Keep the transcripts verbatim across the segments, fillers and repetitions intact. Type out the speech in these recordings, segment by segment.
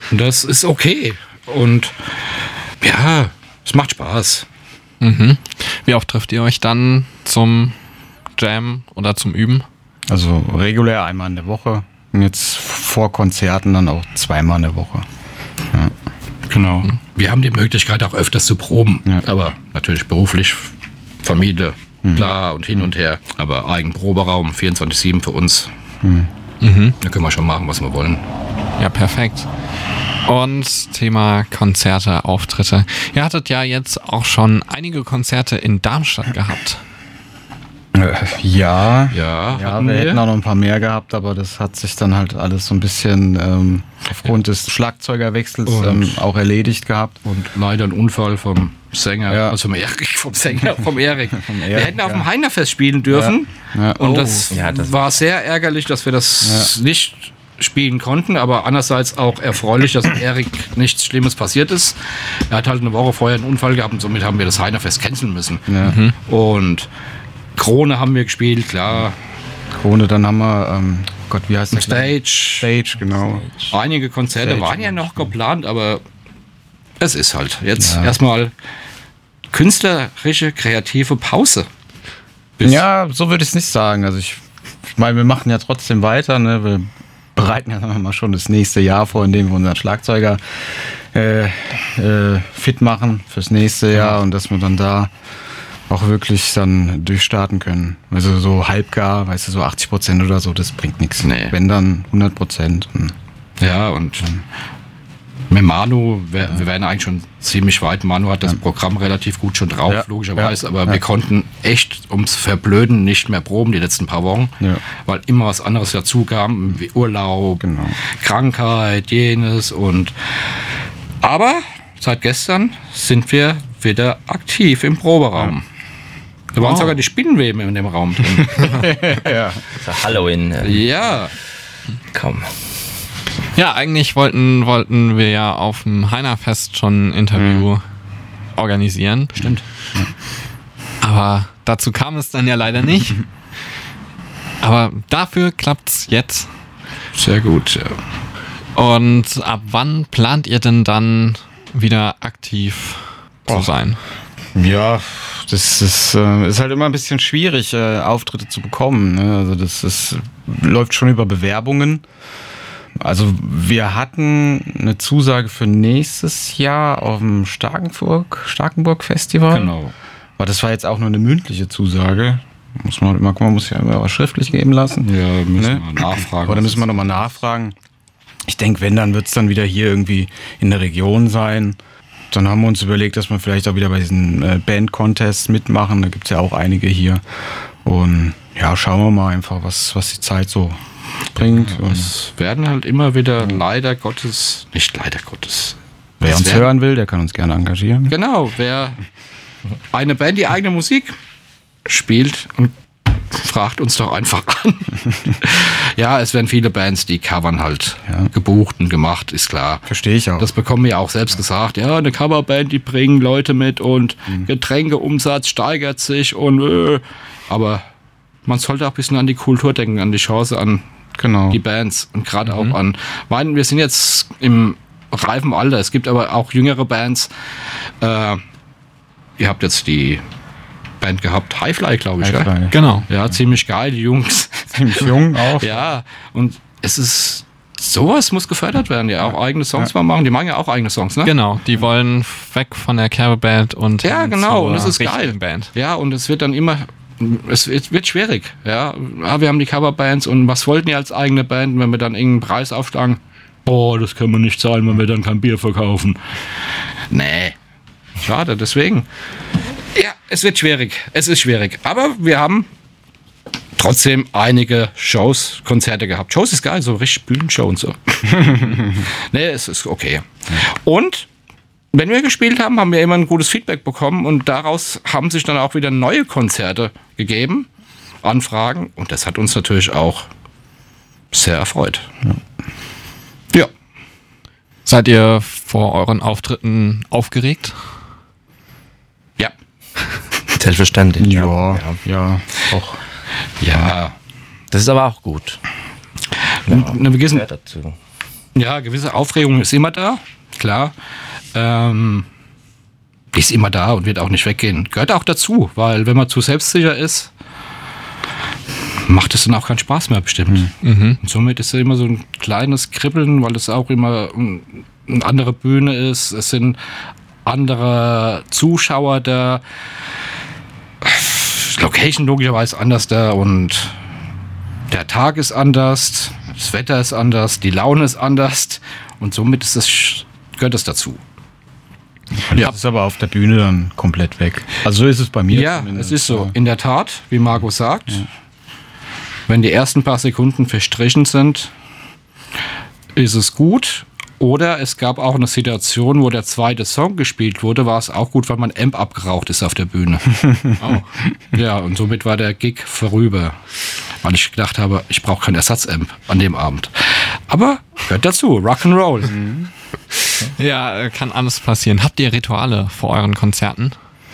Das ist okay. Und ja, es macht Spaß. Mhm. Wie oft trifft ihr euch dann zum Jam oder zum Üben? Also regulär einmal in der Woche. Und jetzt vor Konzerten dann auch zweimal in der Woche. Ja. Genau. Wir haben die Möglichkeit auch öfters zu proben. Ja. Aber natürlich beruflich, Familie, mhm. klar und hin und her. Aber Eigenproberaum, vierundzwanzig sieben für uns. Mhm. Mhm. Da können wir schon machen, was wir wollen. Ja, perfekt. Und Thema Konzerte, Auftritte. Ihr hattet ja jetzt auch schon einige Konzerte in Darmstadt gehabt. Äh, ja, ja, ja wir, wir hätten auch noch ein paar mehr gehabt, aber das hat sich dann halt alles so ein bisschen ähm, aufgrund des Schlagzeugerwechsels ähm, auch erledigt gehabt. Und leider ein Unfall vom Sänger, ja. also vom Erik, vom Sänger, vom Erik. vom Erik wir hätten auf ja. dem Heinerfest spielen dürfen ja. Ja. und oh. das, ja, das war sehr ärgerlich, dass wir das ja. nicht spielen konnten, aber andererseits auch erfreulich, dass Erik nichts Schlimmes passiert ist. Er hat halt eine Woche vorher einen Unfall gehabt und somit haben wir das Heinerfest canceln müssen. Ja. Mhm. Und Krone haben wir gespielt, klar. Krone, dann haben wir, ähm, Gott, wie heißt das? Stage. Stage, genau. Einige Konzerte Stage. waren ja noch geplant, aber es ist halt jetzt ja. erstmal künstlerische, kreative Pause. Bis ja, so würde ich es nicht sagen. Also ich, ich meine, wir machen ja trotzdem weiter, ne? Wir bereiten ja mal schon das nächste Jahr vor, indem wir unseren Schlagzeuger äh, äh, fit machen fürs nächste Jahr ja. und dass wir dann da auch wirklich dann durchstarten können. Also so halbgar, weißt du, so achtzig Prozent oder so, das bringt nichts. Nee. Wenn dann hundert Prozent. Ja, und ähm, mit Manu, wir, ja. wir wären eigentlich schon ziemlich weit. Manu hat das ja. Programm relativ gut schon drauf, ja. logischerweise, ja. aber ja. wir konnten echt ums Verblöden nicht mehr proben die letzten paar Wochen, ja. weil immer was anderes dazu kam, wie Urlaub, genau. Krankheit, jenes und aber seit gestern sind wir wieder aktiv im Proberaum. Ja. Da waren wow. sogar die Spinnenweben in dem Raum drin. ja. Das Halloween. Äh. Ja. Komm. Ja, eigentlich wollten, wollten wir ja auf dem Heinerfest schon ein Interview mhm. organisieren. Stimmt. Aber dazu kam es dann ja leider nicht. Aber dafür klappt's jetzt. Sehr gut, ja. Und ab wann plant ihr denn dann wieder aktiv zu oh. sein? Ja, das ist, äh, ist halt immer ein bisschen schwierig, äh, Auftritte zu bekommen. Ne? Also das ist, läuft schon über Bewerbungen. Also wir hatten eine Zusage für nächstes Jahr auf dem Starkenburg, Starkenburg Festival. Genau. Aber das war jetzt auch nur eine mündliche Zusage. Muss man immer, man muss ja immer was schriftlich geben lassen. Ja, müssen ne? wir nachfragen. Oder müssen wir nochmal nachfragen. Ich denke, wenn, dann wird es dann wieder hier irgendwie in der Region sein. Dann haben wir uns überlegt, dass wir vielleicht auch wieder bei diesen äh, Band-Contests mitmachen. Da gibt es ja auch einige hier. Und ja, schauen wir mal einfach, was, was die Zeit so bringt. Ja, es werden halt immer wieder leider Gottes, nicht leider Gottes. Wer uns werden, hören will, der kann uns gerne engagieren. Genau, wer eine Band die eigene Musik spielt und fragt uns doch einfach an. Ja, es werden viele Bands, die covern halt ja. gebucht und gemacht, ist klar. Verstehe ich auch. Das bekommen wir auch selbst gesagt. Ja, eine Coverband, die bringen Leute mit und mhm. Getränkeumsatz steigert sich und äh, aber man sollte auch ein bisschen an die Kultur denken, an die Chance, an genau. die Bands und gerade mhm. auch an, weil wir sind jetzt im reifen Alter, es gibt aber auch jüngere Bands. Äh, ihr habt jetzt die Band gehabt, Highfly, glaube ich. Highfly. Ja? Genau. Ja, ziemlich geil, die Jungs. Ziemlich jung auch. Ja, und es ist, sowas muss gefördert werden, ja, auch eigene Songs ja. mal machen. Die machen ja auch eigene Songs, ne? Genau, die wollen weg von der Coverband und ja, genau, und es ist geil. Band. Ja, und es wird dann immer, es wird schwierig, ja. ja. Wir haben die Coverbands und was wollten die als eigene Band, wenn wir dann irgendeinen Preis aufschlagen? Oh, das können wir nicht zahlen, wenn wir dann kein Bier verkaufen. Nee, schade, deswegen. Ja, es wird schwierig. Es ist schwierig. Aber wir haben trotzdem einige Shows, Konzerte gehabt. Shows ist geil, so richtig Bühnenshow und so. Nee, es ist okay. Und wenn wir gespielt haben, haben wir immer ein gutes Feedback bekommen und daraus haben sich dann auch wieder neue Konzerte gegeben, Anfragen. Und das hat uns natürlich auch sehr erfreut. Ja. Ja. Seid ihr vor euren Auftritten aufgeregt? Ja. Selbstverständlich. Ja, ja, ja, auch. Ja. Das ist aber auch gut. Ja, wir gehen, dazu. Ja, gewisse Aufregung ist immer da, klar. Ähm, die ist immer da und wird auch nicht weggehen. Gehört auch dazu, weil wenn man zu selbstsicher ist, macht es dann auch keinen Spaß mehr bestimmt. Mhm. Und somit ist es immer so ein kleines Kribbeln, weil es auch immer eine andere Bühne ist. Es sind andere Zuschauer da. Location logischerweise anders da und der Tag ist anders, das Wetter ist anders, die Laune ist anders und somit ist das, gehört das dazu. Ja. Das ist aber auf der Bühne dann komplett weg. Also so ist es bei mir. Ja, zumindest. es ist so. In der Tat, wie Marco sagt, ja. Wenn die ersten paar Sekunden verstrichen sind, ist es gut. Oder es gab auch eine Situation, wo der zweite Song gespielt wurde, war es auch gut, weil mein Amp abgeraucht ist auf der Bühne. Oh. Ja, und somit war der Gig vorüber. Weil ich gedacht habe, ich brauche keinen Ersatzamp an dem Abend. Aber gehört dazu, Rock'n'Roll. Mhm. Ja, kann alles passieren. Habt ihr Rituale vor euren Konzerten?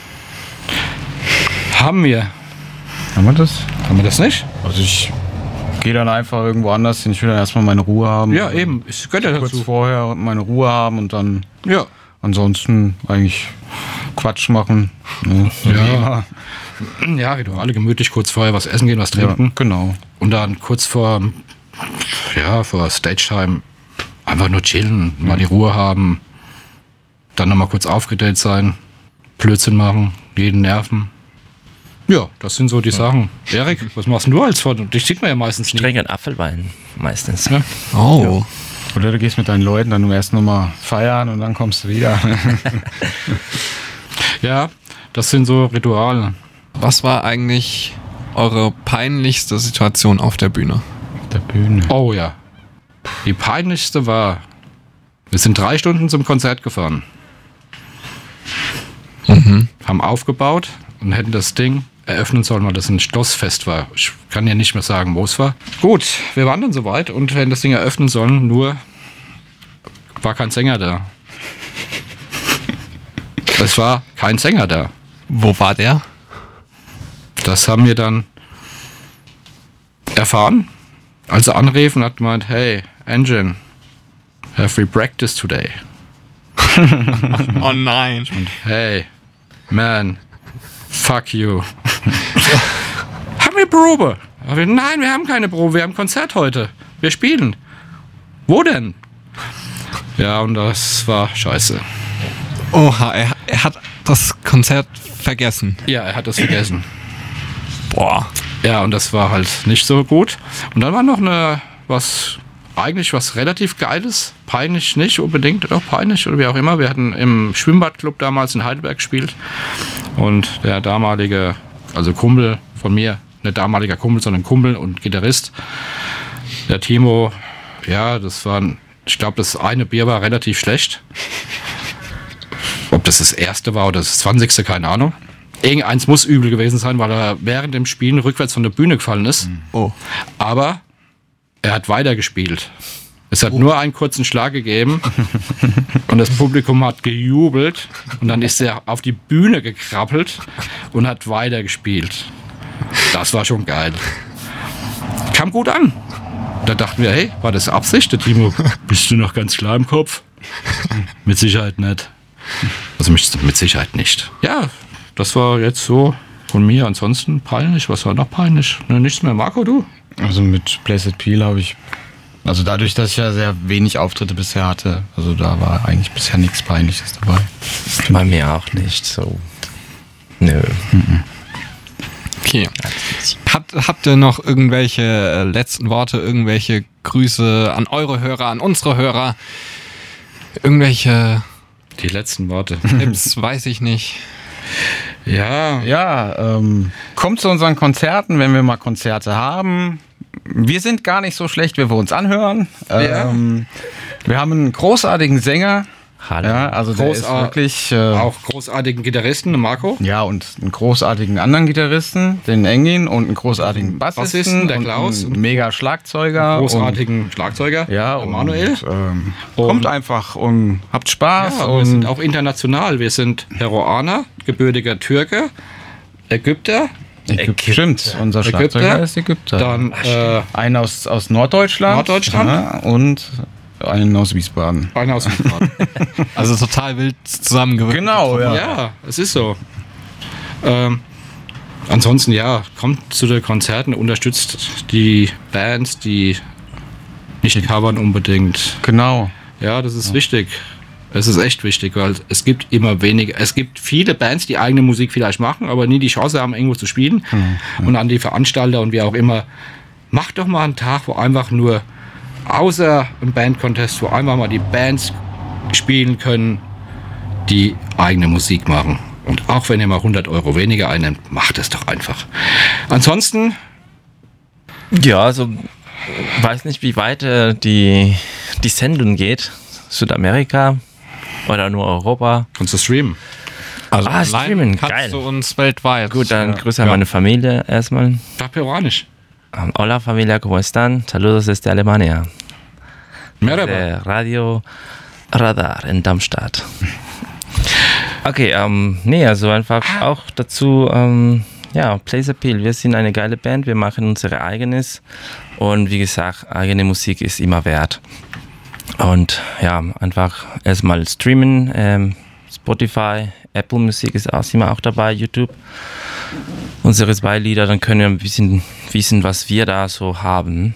Haben wir. Haben wir das? Haben wir das nicht? Also ich gehe dann einfach irgendwo anders hin. Ich will dann erstmal meine Ruhe haben. Ja, eben. Es gehört ja dazu. Kurz vorher meine Ruhe haben und dann ja. Ansonsten eigentlich Quatsch machen. Ne? Ja. Ja, Rituale, gemütlich kurz vorher was essen gehen, was trinken. Ja, genau. Und dann kurz vor, ja, vor Stage-Time einfach nur chillen, mal die Ruhe haben, dann nochmal kurz aufgedreht sein, Blödsinn machen, jeden nerven. Ja, das sind so die ja. Sachen. Erik, was machst du als Vater? Dich sieht man ja meistens nicht. Ich trinke einen Apfelwein meistens. Ja. Oh. Ja. Oder du gehst mit deinen Leuten dann erst nochmal feiern und dann kommst du wieder. Ja, das sind so Rituale. Was war eigentlich eure peinlichste Situation auf der Bühne? Auf der Bühne. Oh ja. Die peinlichste war, wir sind drei Stunden zum Konzert gefahren. Mhm. Haben aufgebaut und hätten das Ding eröffnen sollen, weil das ein Schlossfest war. Ich kann ja nicht mehr sagen, wo es war. Gut, wir waren dann soweit und hätten das Ding eröffnen sollen, nur war kein Sänger da. Es war kein Sänger da. Wo war der? Das haben wir dann erfahren, als er anrief und hat gemeint, hey, Engine, have we practiced today? Oh nein. Und hey, man, fuck you. Haben wir Probe? Aber nein, wir haben keine Probe, wir haben Konzert heute. Wir spielen. Wo denn? Ja, und das war scheiße. Oha, er, er hat das Konzert vergessen. Ja, er hat das vergessen. Boah. Ja, und das war halt nicht so gut. Und dann war noch eine, was, eigentlich was relativ Geiles. Peinlich nicht unbedingt, doch peinlich oder wie auch immer. Wir hatten im Schwimmbadclub damals in Heidelberg gespielt. Und der damalige, also Kumpel von mir, nicht damaliger Kumpel, sondern Kumpel und Gitarrist, der Timo, ja, das war, ich glaube, das eine Bier war relativ schlecht. Ob das das erste war oder das zwanzigste, keine Ahnung. Irgendeins muss übel gewesen sein, weil er während dem Spielen rückwärts von der Bühne gefallen ist. Oh. Aber er hat weitergespielt. Es hat oh. nur einen kurzen Schlag gegeben und das Publikum hat gejubelt und dann ist er auf die Bühne gekrabbelt und hat weitergespielt. Das war schon geil. Kam gut an. Da dachten wir, hey, war das Absicht? Der Timo, bist du noch ganz klar im Kopf? Mit Sicherheit nicht. Also mit Sicherheit nicht. Ja, das war jetzt so von mir. Ansonsten peinlich. Was war noch peinlich? Ne, nichts mehr. Marco, du? Also mit Blessed Peel habe ich, also dadurch, dass ich ja sehr wenig Auftritte bisher hatte, also da war eigentlich bisher nichts Peinliches dabei. Bei mir auch nicht so. Nö. Mhm. Okay. Habt, habt ihr noch irgendwelche äh, letzten Worte, irgendwelche Grüße an eure Hörer, an unsere Hörer? Irgendwelche Die letzten Worte. Tipps, weiß ich nicht. Ja. Ja, ähm, kommt zu unseren Konzerten, wenn wir mal Konzerte haben. Wir sind gar nicht so schlecht, wie wir uns anhören. Ja. Ähm, wir haben einen großartigen Sänger. Hallo. Ja, also der ist wirklich äh, auch großartigen Gitarristen, Marco. Ja, und einen großartigen anderen Gitarristen, den Engin, und einen großartigen Bassisten, Bassisten, der und Klaus, einen mega Schlagzeuger, großartigen und, Schlagzeuger, ja, der Manuel. Und, ähm, und, kommt einfach und habt Spaß. Ja, und wir sind auch international. Wir sind Peruaner, gebürtiger Türke, Ägypter. Ägypter. Stimmt, unser Schlagzeuger Ägypter, ist Ägypter. Dann äh, ein aus, aus Norddeutschland. Norddeutschland. Ja, und einen aus Wiesbaden. Einer aus Wiesbaden. Also total wild zusammengewürfelt. Genau, ja. Ja, es ist so. Ähm, ansonsten, ja, kommt zu den Konzerten, unterstützt die Bands, die nicht covern unbedingt. Genau. Ja, das ist ja. wichtig. Es ist echt wichtig, weil es gibt immer weniger. Es gibt viele Bands, die eigene Musik vielleicht machen, aber nie die Chance haben, irgendwo zu spielen. Mhm. Und an die Veranstalter und wie auch immer, macht doch mal einen Tag, wo einfach nur außer im Band-Contest, wo einfach mal die Bands spielen können, die eigene Musik machen. Und auch wenn ihr mal hundert Euro weniger einnimmt, macht es doch einfach. Ansonsten... Ja, also weiß nicht, wie weit äh, die, die Sendung geht. Südamerika oder nur Europa. Kannst du streamen? Also ah, streamen, kannst geil. du uns weltweit. Gut, dann ja. Grüße an ja. meine Familie erstmal. Da peruanisch. Hola familia, ¿cómo están? Saludos desde Alemania. Merhaba. Radio Radar in Darmstadt. Okay, ähm, nee, also einfach auch dazu, ähm, ja, Plays Appeal. Wir sind eine geile Band, wir machen unsere eigenes und wie gesagt, eigene Musik ist immer wert. Und ja, einfach erstmal streamen, ähm, Spotify, Apple Musik ist auch immer auch dabei, YouTube. Unsere zwei Lieder, dann können wir ein bisschen wissen, was wir da so haben.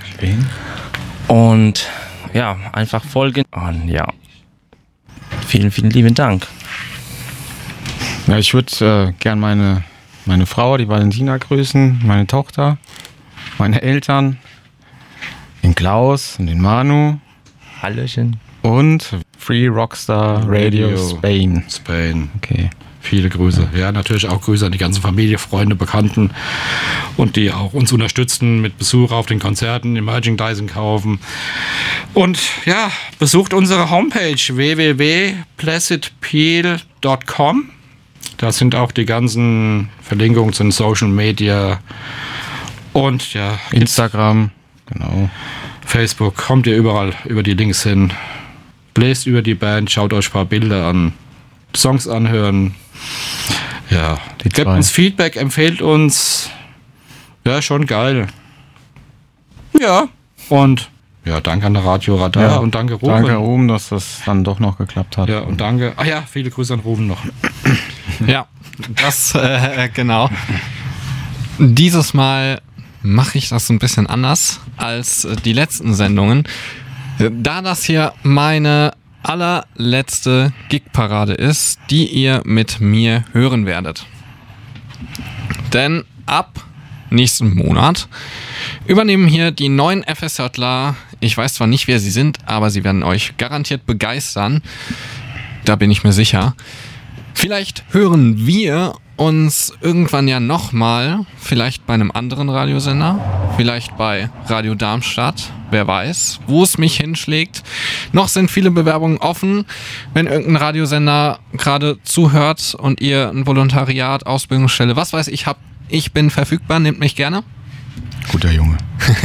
Und ja, einfach folgen. Und ja, vielen, vielen lieben Dank. Ja, ich würde äh, gern meine, meine Frau, die Valentina, grüßen, meine Tochter, meine Eltern, den Klaus und den Manu. Hallöchen. Und Free Rockstar Radio, Radio Spain. Spain. Okay. Viele Grüße. Ja, natürlich auch Grüße an die ganze Familie, Freunde, Bekannten und die auch uns unterstützen mit Besuch auf den Konzerten, im Merchandising kaufen. Und ja, besucht unsere Homepage w w w punkt placid peel punkt com. Da sind auch die ganzen Verlinkungen zu den Social Media und ja, Instagram, genau. Facebook, kommt ihr überall über die Links hin. Bläst über die Band, schaut euch ein paar Bilder an, Songs anhören. Ja, die gebt uns Feedback, empfehlt uns. Ja, schon geil. Ja, und ja, danke an Radio Radar ja, und danke Ruben. Danke Ruben, dass das dann doch noch geklappt hat. Ja, und danke, ah ja, viele Grüße an Ruben noch. Ja, das, äh, genau. Dieses Mal mache ich das ein bisschen anders als die letzten Sendungen. Da das hier meine allerletzte Gig-Parade ist, die ihr mit mir hören werdet. Denn ab nächsten Monat übernehmen hier die neuen FSJler. Ich weiß zwar nicht, wer sie sind, aber sie werden euch garantiert begeistern. Da bin ich mir sicher. Vielleicht hören wir uns irgendwann ja nochmal, vielleicht bei einem anderen Radiosender, vielleicht bei Radio Darmstadt, wer weiß, wo es mich hinschlägt. Noch sind viele Bewerbungen offen. Wenn irgendein Radiosender gerade zuhört und ihr ein Volontariat, Ausbildungsstelle, was weiß ich, habt, ich bin verfügbar, nehmt mich gerne. Guter Junge.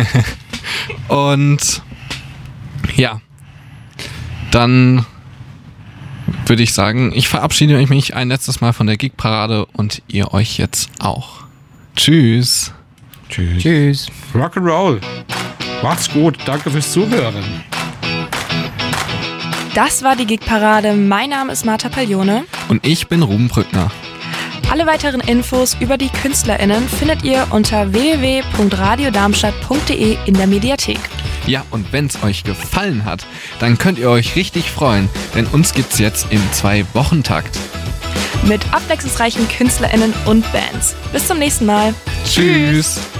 Und ja, dann würde ich sagen, ich verabschiede mich ein letztes Mal von der Gig-Parade und ihr euch jetzt auch. Tschüss. Tschüss. Tschüss. Rock'n'Roll. Macht's gut. Danke fürs Zuhören. Das war die Gig-Parade. Mein Name ist Martha Paglione. Und ich bin Ruben Brückner. Alle weiteren Infos über die KünstlerInnen findet ihr unter w w w punkt radio darmstadt punkt d e in der Mediathek. Ja, und wenn es euch gefallen hat, dann könnt ihr euch richtig freuen, denn uns gibt's jetzt im Zwei-Wochen-Takt. Mit abwechslungsreichen KünstlerInnen und Bands. Bis zum nächsten Mal. Tschüss.